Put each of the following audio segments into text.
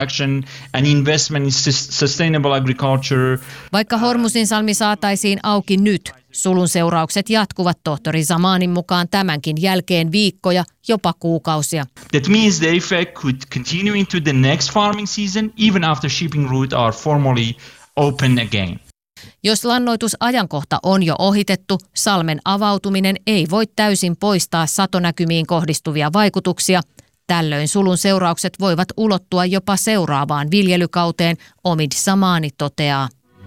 and investment in sustainable agriculture. Vaikka Hormuzinsalmi saataisiin auki nyt, sulun seuraukset jatkuvat tohtori Zamanin mukaan tämänkin jälkeen viikkoja, jopa kuukausia. That means the effect could continue into the next farming season even after shipping routes are formally open again. Jos lannoitusajankohta on jo ohitettu, salmen avautuminen ei voi täysin poistaa satonäkymiin kohdistuvia vaikutuksia. Tällöin sulun seuraukset voivat ulottua jopa seuraavaan viljelykauteen, Omid Zamani toteaa.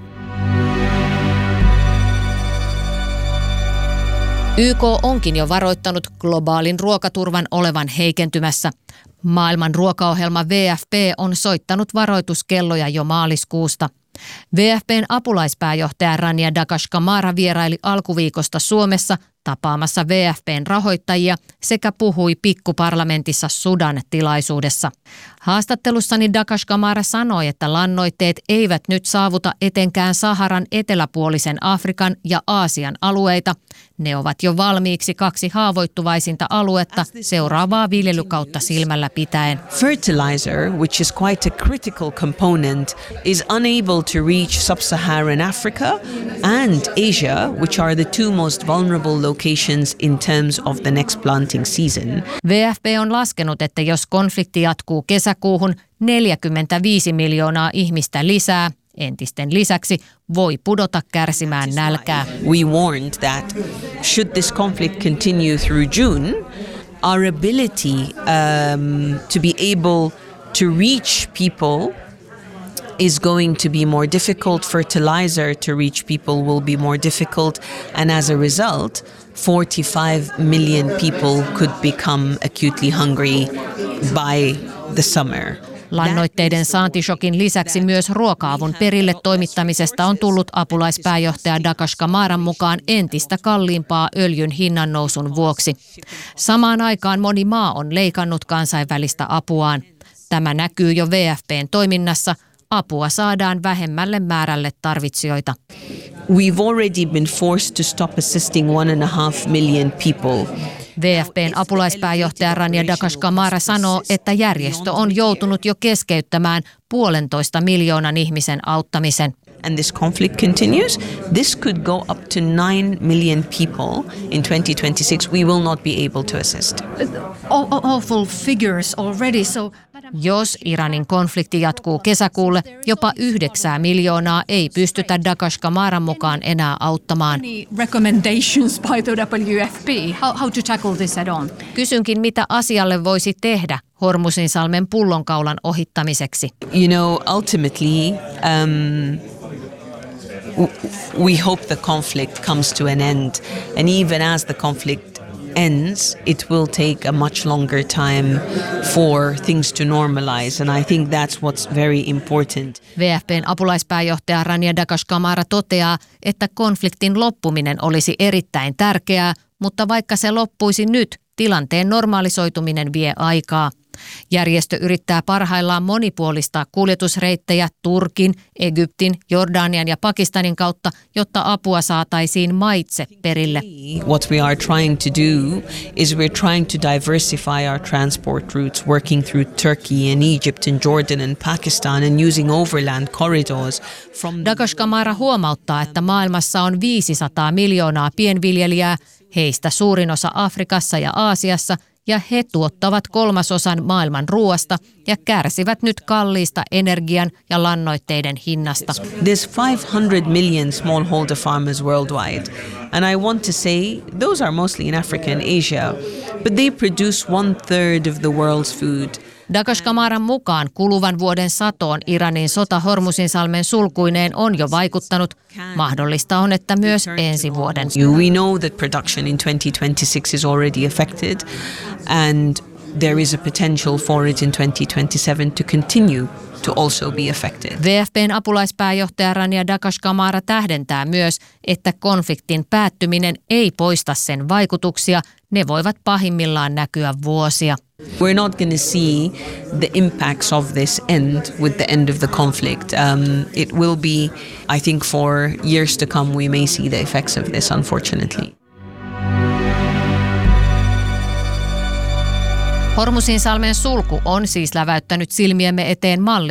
YK onkin jo varoittanut globaalin ruokaturvan olevan heikentymässä. Maailman ruokaohjelma WFP on soittanut varoituskelloja jo maaliskuusta. WFP:n apulaispääjohtaja Rania Dakashkamara vieraili alkuviikosta Suomessa tapaamassa WFP:n rahoittajia sekä puhui pikkuparlamentissa Sudan-tilaisuudessa. Haastattelussani Dakashkamara sanoi, että lannoitteet eivät nyt saavuta etenkään Saharan eteläpuolisen Afrikan ja Aasian alueita. Ne ovat jo valmiiksi kaksi haavoittuvaisinta aluetta seuraavaa viljelykautta silmällä pitäen. Fertilizer, which is quite a critical component, is unable to reach sub-Saharan Africa and Asia, which are the two most vulnerable locations in terms of the next planting season. WFP on laskenut, että jos konflikti jatkuu kesäkuuhun, 45 miljoonaa ihmistä lisää entisten lisäksi voi pudota kärsimään nälkää. We warned that should this conflict continue through June, our ability to be able to reach people is going to be more difficult. Fertilizer to reach people will be more difficult, and as a result, 45 million people could become acutely hungry by the summer. Lannoitteiden saantishokin lisäksi myös ruoka-avun perille toimittamisesta on tullut apulaispääjohtaja Dakashkamaran mukaan entistä kalliimpaa öljyn hinnannousun vuoksi. Samaan aikaan moni maa on leikannut kansainvälistä apuaan. Tämä näkyy jo WFP:n toiminnassa. Apua saadaan vähemmälle määrälle tarvitsijoita. We've already been forced to stop assisting 1.5 million people. WFP:n apulaispääjohtaja Rania Dakashkamara sanoo, että järjestö on joutunut jo keskeyttämään 1,5 miljoonan ihmisen auttamisen. And this conflict continues, this could go up to 9 million people in 2026. We will not be able to assist. Awful figures already. Jos Iranin konflikti jatkuu kesäkuulle, jopa 9 miljoonaa ei pystytä Dakashkamaran mukaan enää auttamaan. Recommendations by the WFP. How to tackle this head on? Kysynkin, mitä asialle voisi tehdä Hormuzinsalmen pullonkaulan ohittamiseksi. You know, ultimately, we hope the conflict comes to an end, and even as the conflict ends, it will take a much longer time for things to normalize, and I think that's what's very important. WFP:n apulaispääjohtaja Rania Dakashkamara toteaa, että konfliktin loppuminen olisi erittäin tärkeää, mutta vaikka se loppuisi nyt, tilanteen normalisoituminen vie aikaa. Järjestö yrittää parhaillaan monipuolistaa kuljetusreittejä Turkin, Egyptin, Jordanian ja Pakistanin kautta, jotta apua saataisiin maitse perille. What we are trying to do is we're trying to diversify our transport routes, working through Turkey and Egypt and Jordan and Pakistan and using overland corridors from. Dakashkamara huomauttaa, että maailmassa on 500 miljoonaa pienviljelijää, heistä suurin osa Afrikassa ja Aasiassa, ja he tuottavat 1/3 maailman ruoasta ja kärsivät nyt kalliista energian ja lannoitteiden hinnasta. There's 500 million smallholder farmers worldwide, and I want to say those are mostly in Africa and Asia, but they produce 1/3 of the world's food. Dakashkamaran mukaan kuluvan vuoden satoon Iranin sota Hormuzinsalmen sulkuineen on jo vaikuttanut. Mahdollista on, että myös ensi vuoden. We know that production in 2026 is already affected, and there is a potential for it in 2027 to continue to also be affected. WFP:n apulaispääjohtaja Rania Dakashkamara tähdentää myös, että konfliktin päättyminen ei poista sen vaikutuksia. Ne voivat pahimmillaan näkyä vuosia. We're not going to see the impacts of this end with the end of the conflict. It will be, I think, for years to come, we may see the effects of this, unfortunately. Hormuzinsalmen sulku on siis läväyttänyt silmiemme eteen malli,